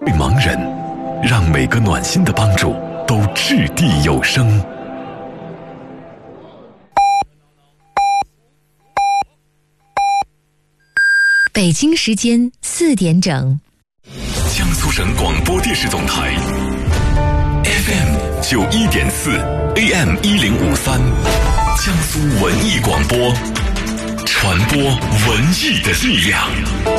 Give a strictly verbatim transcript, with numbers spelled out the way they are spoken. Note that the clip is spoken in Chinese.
盲人，让每个暖心的帮助都掷地有声。 北京时间四点整， 江苏省广播电视总台 F M 九一点四 A M 一零五三，江苏文艺广播，传播文艺的力量。